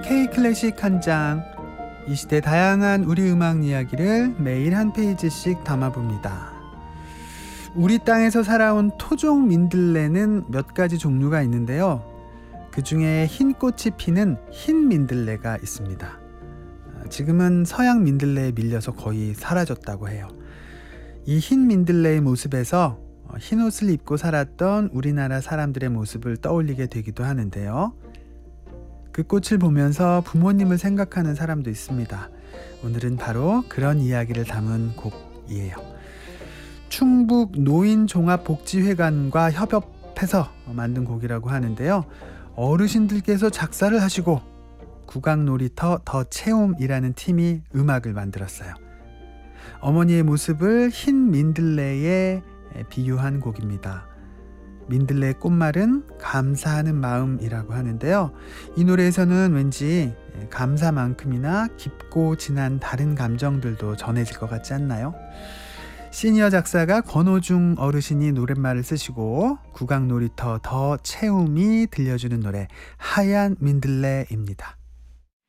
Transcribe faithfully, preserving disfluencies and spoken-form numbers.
K클래식 한 장, 이 시대 다양한 우리 음악 이야기를 매일 한 페이지씩 담아봅니다. 우리 땅에서 살아온 토종 민들레는 몇 가지 종류가 있는데요. 그 중에 흰 꽃이 피는 흰 민들레가 있습니다. 지금은 서양 민들레에 밀려서 거의 사라졌다고 해요. 이 흰 민들레의 모습에서 흰 옷을 입고 살았던 우리나라 사람들의 모습을 떠올리게 되기도 하는데요. 그 꽃을 보면서 부모님을 생각하는 사람도 있습니다. 오늘은 바로 그런 이야기를 담은 곡이에요. 충북 노인종합복지회관과 협업해서 만든 곡이라고 하는데요. 어르신들께서 작사를 하시고 국악놀이터 더 채움이라는 팀이 음악을 만들었어요. 어머니의 모습을 흰 민들레에 비유한 곡입니다. 민들레의 꽃말은 감사하는 마음이라고 하는데요. 이 노래에서는 왠지 감사만큼이나 깊고 진한 다른 감정들도 전해질 것 같지 않나요? 시니어 작사가 권호중 어르신이 노랫말을 쓰시고 국악놀이터 더 채움이 들려주는 노래 하얀 민들레입니다.